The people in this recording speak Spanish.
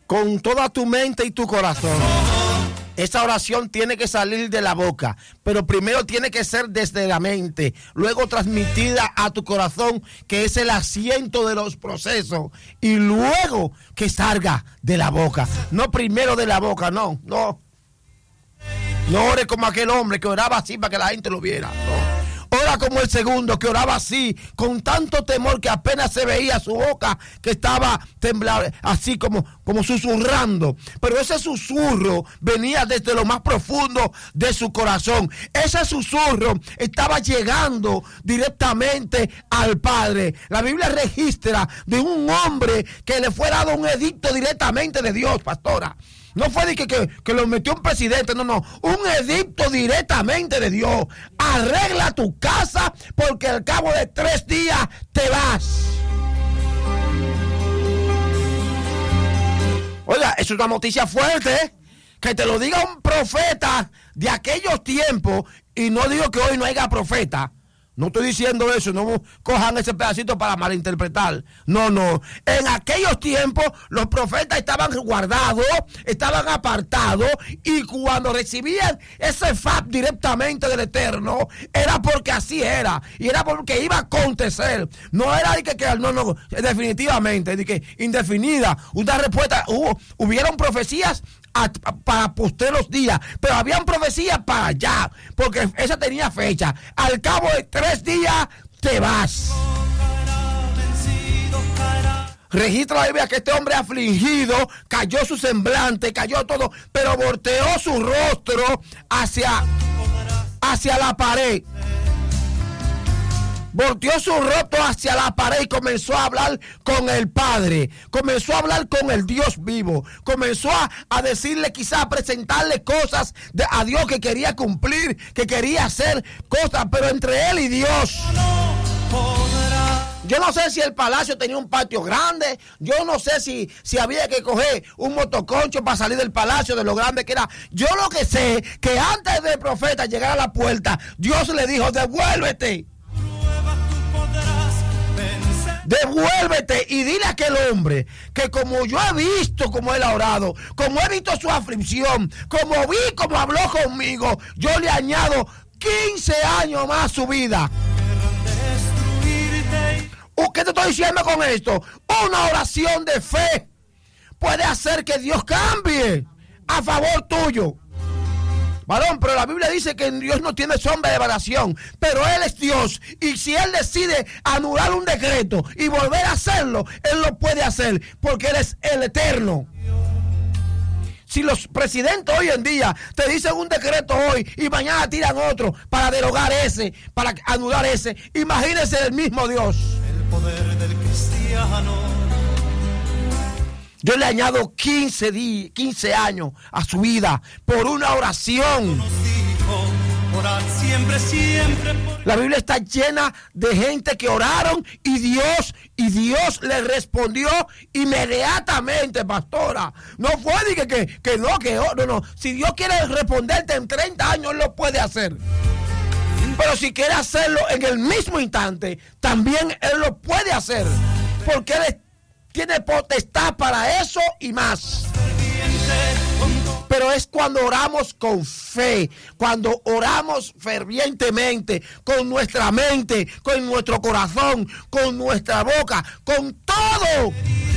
con toda tu mente y tu corazón. Esa oración tiene que salir de la boca, pero primero tiene que ser desde la mente, luego transmitida a tu corazón, que es el asiento de los procesos, y luego que salga de la boca. No primero de la boca, no. No ore como aquel hombre que oraba así para que la gente lo viera, no. Ora como el segundo que oraba así, con tanto temor que apenas se veía su boca, que estaba temblando, así como susurrando. Pero ese susurro venía desde lo más profundo de su corazón. Ese susurro estaba llegando directamente al Padre. La Biblia registra de un hombre que le fue dado un edicto directamente de Dios, pastora. No fue de que lo metió un presidente, no. Un edicto directamente de Dios. Arregla tu casa porque al cabo de 3 días te vas. Oiga, eso es una noticia fuerte, ¿eh? Que te lo diga un profeta de aquellos tiempos, y no digo que hoy no haya profeta. No estoy diciendo eso, no cojan ese pedacito para malinterpretar. No. En aquellos tiempos los profetas estaban guardados, estaban apartados, y cuando recibían ese FAP directamente del Eterno, era porque así era, y era porque iba a acontecer. No era de que no, definitivamente, de que indefinida, una respuesta. Hubieron profecías para posteros días, pero habían profecías para allá, porque esa tenía fecha. Al cabo de 3 días te vas. Registra la Biblia que este hombre afligido, cayó su semblante, cayó todo, pero volteó su rostro hacia la pared. Volteó su rostro hacia la pared y comenzó a hablar con el Padre. Comenzó a hablar con el Dios vivo. Comenzó a decirle, quizás a presentarle cosas a Dios que quería cumplir, que quería hacer cosas, pero entre él y Dios. Yo no sé si el palacio tenía un patio grande. Yo no sé si había que coger un motoconcho para salir del palacio, de lo grande que era. Yo lo que sé, que antes del profeta llegar a la puerta, Dios le dijo, devuélvete. Devuélvete y dile a aquel hombre que como yo he visto como él ha orado, como he visto su aflicción, como vi como habló conmigo, yo le añado 15 años más a su vida. ¿Qué te estoy diciendo con esto? Una oración de fe puede hacer que Dios cambie a favor tuyo. Varón, pero la Biblia dice que Dios no tiene sombra de variación, pero Él es Dios, y si Él decide anular un decreto y volver a hacerlo, Él lo puede hacer, porque Él es el Eterno. Si los presidentes hoy en día te dicen un decreto hoy y mañana tiran otro para derogar ese, para anular ese, imagínese el mismo Dios. El poder del cristiano. Yo le añado 15 años a su vida por una oración. La Biblia está llena de gente que oraron y Dios le respondió inmediatamente, pastora. No fue que no. Si Dios quiere responderte en 30 años, Él lo puede hacer. Pero si quiere hacerlo en el mismo instante, también Él lo puede hacer. Porque Él tiene potestad para eso y más. Pero es cuando oramos con fe, cuando oramos fervientemente, con nuestra mente, con nuestro corazón, con nuestra boca, con todo.